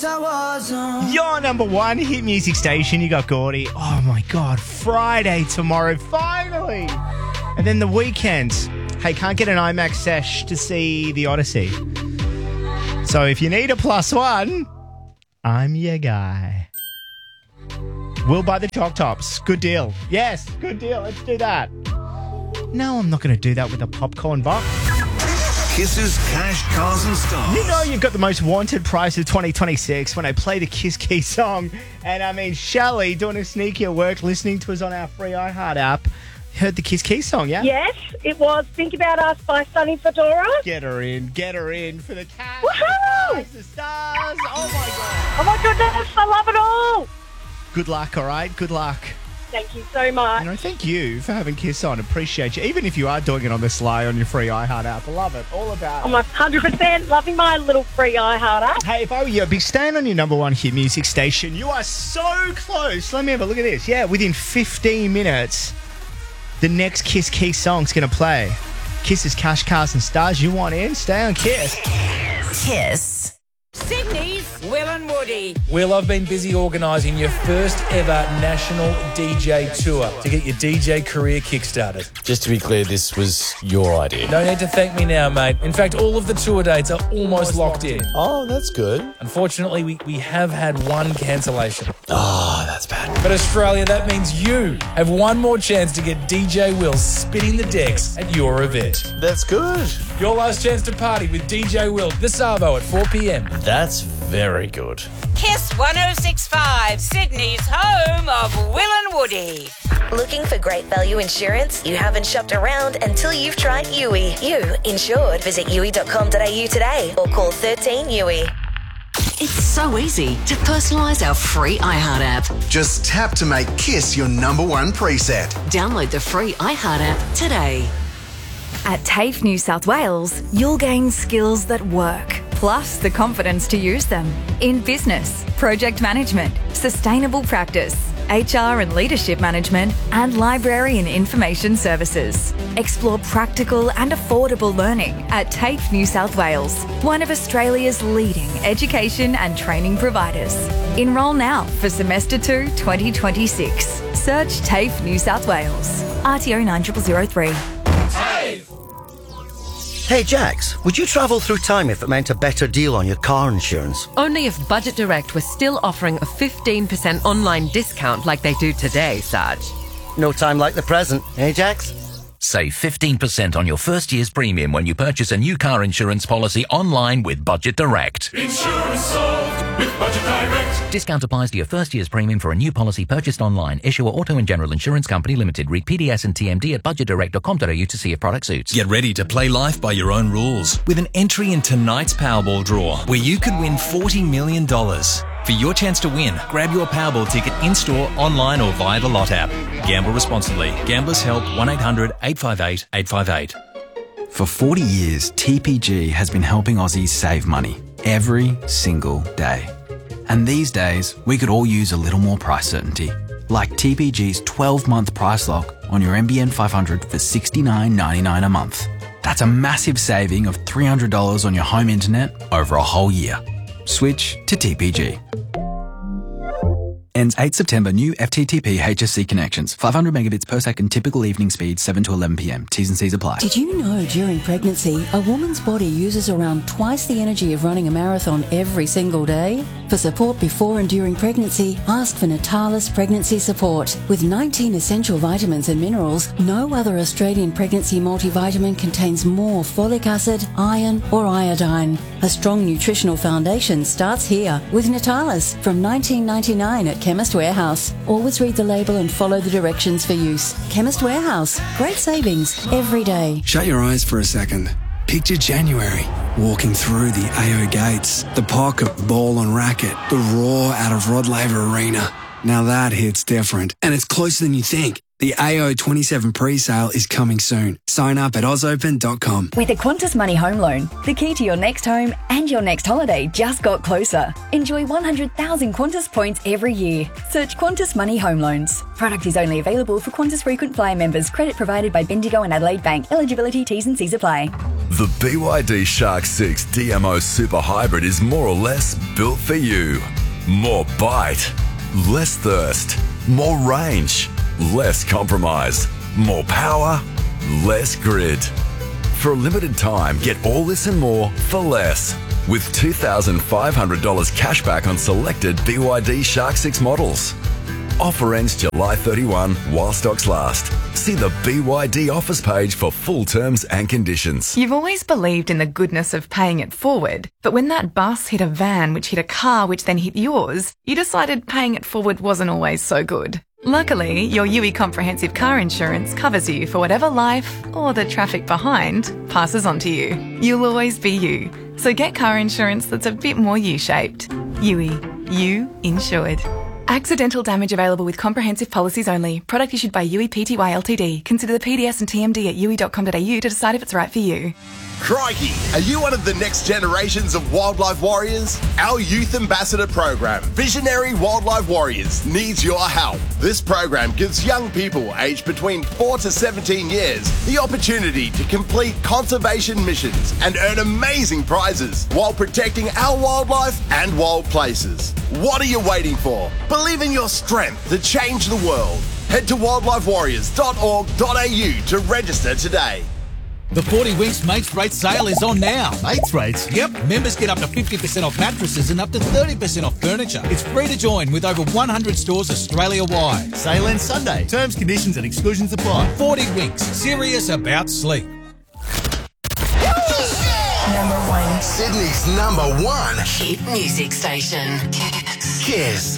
Your number one hit music station, you got Gordy. Oh my God, Friday tomorrow, finally. And then the weekend. Hey, can't get an IMAX sesh to see The Odyssey. So if you need a +1, I'm your guy. We'll buy the Chalk Tops. Good deal. Yes, good deal. Let's do that. No, I'm not going to do that with a popcorn box. Kiss's Cash, Cars and Stars. You know you've got the most wanted prize of 2026 when I play the Kiss Key song. And I mean, Shelley, doing a sneaky at work, listening to us on our free iHeart app, heard the Kiss Key song, yeah? Yes, it was Think About Us by Sunny Fedora. Get her in for the cash. Woohoo! The stars. Oh my God. Oh my goodness, I love it all. Good luck, all right? Good luck. Thank you so much. You know, thank you for having Kiss on. Appreciate you. Even if you are doing it on the sly on your free iHeart app. I love it. All about it. I'm 100% loving my little free iHeart app. Hey, if I were you, I'd be staying on your number one hit music station. You are so close. Let me have a look at this. Yeah, within 15 minutes, the next Kiss Key song's going to play. Kiss's Cash, Cars and Stars. You want in? Stay on Kiss. Kiss. Sydney's Will and Woody. Will, I've been busy organising your first ever national DJ tour to get your DJ career kickstarted. Just to be clear, this was your idea. No need to thank me now, mate. In fact, all of the tour dates are almost locked in. Oh, that's good. Unfortunately, we have had one cancellation. Oh, that's bad. But Australia, that means you have one more chance to get DJ Will spinning the decks at your event. That's good. Your last chance to party with DJ Will, the Savo at 4 p.m. That's very good. Kiss 106.5, Sydney's home of Will and Woody. Looking for great value insurance? You haven't shopped around until you've tried Yui. You insured. Visit yui.com.au today or call 13 Yui. It's so easy to personalise our free iHeart app. Just tap to make Kiss your number one preset. Download the free iHeart app today. At TAFE New South Wales, you'll gain skills that work, plus the confidence to use them in business, project management, sustainable practice, HR and leadership management, and library and information services. Explore practical and affordable learning at TAFE New South Wales, one of Australia's leading education and training providers. Enrol now for Semester 2 2026. Search TAFE New South Wales. RTO 9003. Hey Jax, would you travel through time if it meant a better deal on your car insurance? Only if Budget Direct was still offering a 15% online discount like they do today, Sarge. No time like the present, eh Jax? Save 15% on your first year's premium when you purchase a new car insurance policy online with Budget Direct. Insurance sold with Budget Direct. Discount applies to your first year's premium for a new policy purchased online. Issuer Auto and General Insurance Company Limited. Read PDS and TMD at budgetdirect.com.au to see if product suits. Get ready to play life by your own rules with an entry in tonight's Powerball draw where you could win $40 million. For your chance to win, grab your Powerball ticket in-store, online or via the Lot app. Gamble responsibly. Gamblers Help 1-800-858-858. For 40 years, TPG has been helping Aussies save money every single day. And these days, we could all use a little more price certainty. Like TPG's 12-month price lock on your NBN 500 for $69.99 a month. That's a massive saving of $300 on your home internet over a whole year. Switch to TPG. Ends 8 September. New FTTP HSC connections. 500 megabits per second. Typical evening speed 7 to 11 p.m. T's and C's apply. Did you know during pregnancy, a woman's body uses around twice the energy of running a marathon every single day? For support before and during pregnancy, ask for Natalis Pregnancy Support. With 19 essential vitamins and minerals, no other Australian pregnancy multivitamin contains more folic acid, iron or iodine. A strong nutritional foundation starts here with Natalis from $19.99 at Chemist Warehouse. Always read the label and follow the directions for use. Chemist Warehouse. Great savings every day. Shut your eyes for a second. Picture January, walking through the AO gates, the pocket, ball and racket, the roar out of Rod Laver Arena. Now that hits different, and it's closer than you think. The AO27 pre-sale is coming soon. Sign up at ausopen.com. With a Qantas Money Home Loan, the key to your next home and your next holiday just got closer. Enjoy 100,000 Qantas points every year. Search Qantas Money Home Loans. Product is only available for Qantas frequent flyer members. Credit provided by Bendigo and Adelaide Bank. Eligibility, T's and C's apply. The BYD Shark 6 DMO Super Hybrid is more or less built for you. More bite, less thirst, more range, less compromise, more power, less grid. For a limited time, get all this and more for less. With $2,500 cash back on selected BYD Shark 6 models. Offer ends July 31 while stocks last. See the BYD offers page for full terms and conditions. You've always believed in the goodness of paying it forward, but when that bus hit a van which hit a car which then hit yours, you decided paying it forward wasn't always so good. Luckily, your UE Comprehensive Car Insurance covers you for whatever life, or the traffic behind, passes on to you. You'll always be you. So get car insurance that's a bit more U-shaped. UE. You insured. Accidental damage available with comprehensive policies only. Product issued by UE Pty Ltd. Consider the PDS and TMD at UE.com.au to decide if it's right for you. Crikey, are you one of the next generations of wildlife warriors? Our Youth Ambassador program, Visionary Wildlife Warriors, needs your help. This program gives young people aged between 4 to 17 years the opportunity to complete conservation missions and earn amazing prizes while protecting our wildlife and wild places. What are you waiting for? Believe in your strength to change the world. Head to wildlifewarriors.org.au to register today. The 40 Winks Mates Rates sale is on now. Mates Rates? Yep. Members get up to 50% off mattresses and up to 30% off furniture. It's free to join with over 100 stores Australia-wide. Sale ends Sunday. Terms, conditions and exclusions apply. 40 Winks. Serious about sleep. Number 1. Sydney's number 1 hit music station. Kiss.